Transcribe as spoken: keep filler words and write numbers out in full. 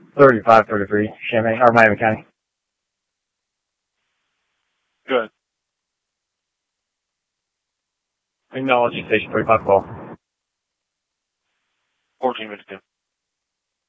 thirty-five thirty-three, Champaign, or Miami County. Good. Acknowledge station thirty-five call. fourteen fifty-two.